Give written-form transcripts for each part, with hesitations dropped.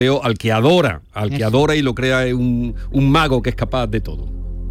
Al que adora y lo crea un mago que es capaz de todo.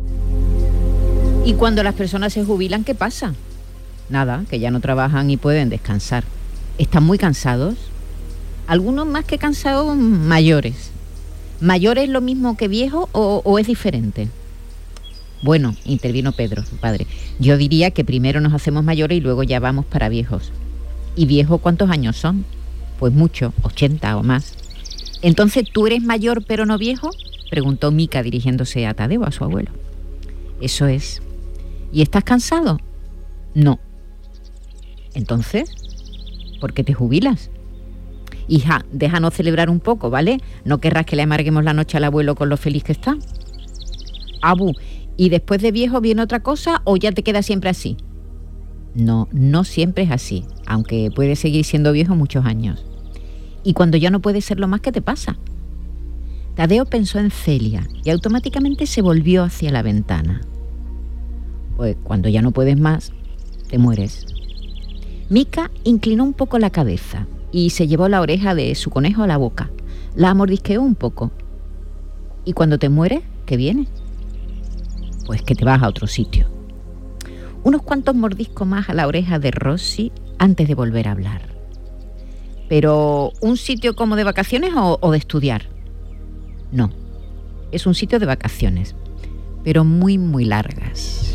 Y cuando las personas se jubilan, ¿qué pasa? Nada, que ya no trabajan y pueden descansar. ¿Están muy cansados? Algunos más que cansados, mayores. ¿Mayor es lo mismo que viejo o es diferente? Bueno, intervino Pedro, su padre. Yo diría que primero nos hacemos mayores y luego ya vamos para viejos. ¿Y viejos cuántos años son? Pues mucho, 80 o más. ¿Entonces tú eres mayor pero no viejo?, preguntó Mica dirigiéndose a Tadeo, a su abuelo. Eso es. ¿Y estás cansado? No. Entonces, ¿por qué te jubilas? Hija, déjanos celebrar un poco, ¿vale? No querrás que le amarguemos la noche al abuelo con lo feliz que está. Abu, ¿y después de viejo viene otra cosa o ya te quedas siempre así? No, no siempre es así, aunque puedes seguir siendo viejo muchos años. ¿Y cuando ya no puedes serlo más, qué te pasa? Tadeo pensó en Celia y automáticamente se volvió hacia la ventana. Pues cuando ya no puedes más, te mueres. Mica inclinó un poco la cabeza y se llevó la oreja de su conejo a la boca. La mordisqueó un poco. ¿Y cuando te mueres, qué viene? Pues que te vas a otro sitio. Unos cuantos mordiscos más a la oreja de Rosy antes de volver a hablar. ¿Pero un sitio como de vacaciones o de estudiar? No, es un sitio de vacaciones, pero muy, muy largas.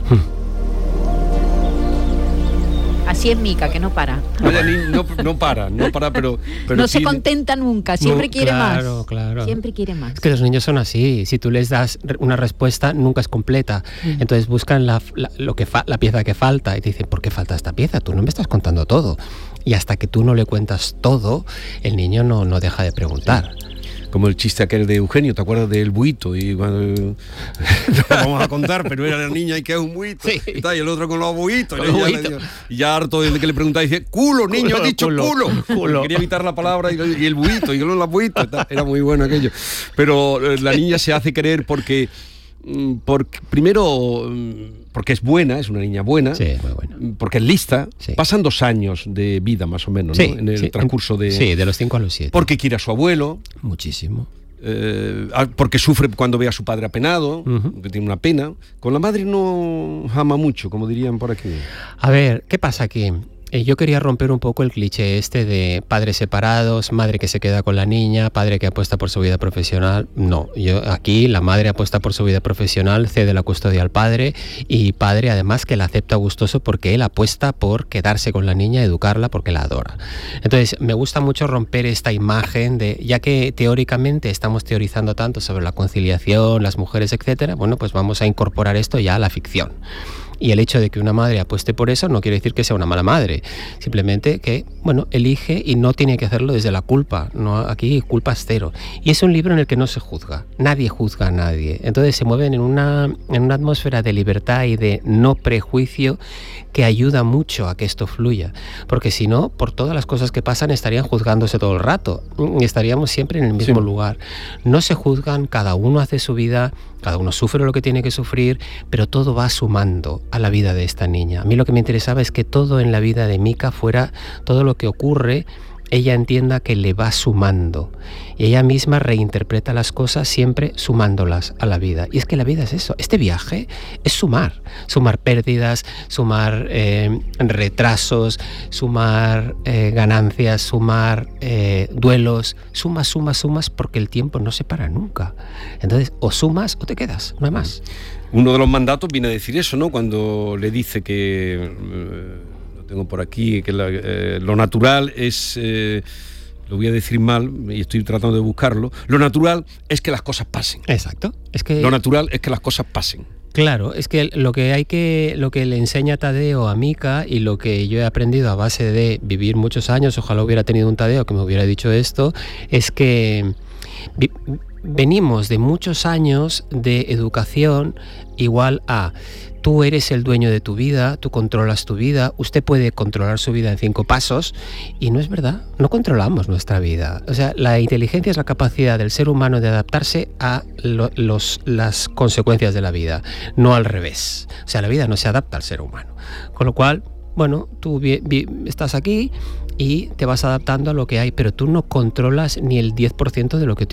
Así es Mica, que no para. No para, pero no se contenta nunca, siempre quiere más. Claro. Siempre quiere más. Es que los niños son así, si tú les das una respuesta nunca es completa. Entonces buscan la pieza que falta y te dicen, ¿por qué falta esta pieza? Tú no me estás contando todo. Y hasta que tú no le cuentas todo, el niño no deja de preguntar. Sí. Como el chiste aquel de Eugenio, ¿te acuerdas del buito? Y cuando no lo vamos a contar, pero era la niña y que es un buito. Sí. Y el otro con los buitos. Y ya harto de que le preguntaba, dice, culo, niño, ha dicho culo. Quería evitar la palabra y el buito, y los buitos. Era muy bueno aquello. Pero la niña se hace querer porque primero, porque es buena, es una niña buena, sí, muy buena, porque es lista, sí. Pasan 2 años de vida más o menos, sí, ¿no? En el transcurso de... Sí, de los 5 a los 7. Porque quiere a su abuelo. Muchísimo. Porque sufre cuando ve a su padre apenado, que tiene una pena. Con la madre no ama mucho, como dirían por aquí. A ver, ¿qué pasa aquí? Yo quería romper un poco el cliché de padres separados, madre que se queda con la niña, padre que apuesta por su vida profesional. No, aquí la madre apuesta por su vida profesional, cede la custodia al padre y padre además que la acepta gustoso porque él apuesta por quedarse con la niña, educarla porque la adora. Entonces me gusta mucho romper esta imagen ya que teóricamente estamos teorizando tanto sobre la conciliación, las mujeres, etcétera. Bueno, pues vamos a incorporar esto ya a la ficción. Y el hecho de que una madre apueste por eso no quiere decir que sea una mala madre, simplemente que, elige y no tiene que hacerlo desde la culpa. No, aquí culpa es cero. Y es un libro en el que no se juzga, nadie juzga a nadie. Entonces se mueven en una atmósfera de libertad y de no prejuicio que ayuda mucho a que esto fluya. Porque si no, por todas las cosas que pasan estarían juzgándose todo el rato. Estaríamos siempre en el mismo lugar. No se juzgan, cada uno hace su vida, cada uno sufre lo que tiene que sufrir, pero todo va sumando a la vida de esta niña. A mí lo que me interesaba es que todo en la vida de Mica fuera, todo lo que ocurre, ella entienda que le va sumando. Y ella misma reinterpreta las cosas siempre sumándolas a la vida. Y es que la vida es eso. Este viaje es sumar. Sumar pérdidas, sumar retrasos, sumar ganancias, sumar duelos. Sumas porque el tiempo no se para nunca. Entonces, o sumas o te quedas, no hay más. Uno de los mandatos viene a decir eso, ¿no? Cuando le dice que... lo tengo por aquí, que lo natural es... lo voy a decir mal y estoy tratando de buscarlo. Lo natural es que las cosas pasen. Exacto. Lo natural es que las cosas pasen. Claro, es que lo que le enseña Tadeo a Mica y lo que yo he aprendido a base de vivir muchos años, ojalá hubiera tenido un Tadeo que me hubiera dicho esto, es que venimos de muchos años de educación igual a tú eres el dueño de tu vida, tú controlas tu vida, usted puede controlar su vida en 5 pasos y no es verdad, no controlamos nuestra vida. O sea, la inteligencia es la capacidad del ser humano de adaptarse a las consecuencias de la vida, no al revés. O sea, la vida no se adapta al ser humano. Con lo cual, tú estás aquí y te vas adaptando a lo que hay, pero tú no controlas ni el 10% de lo que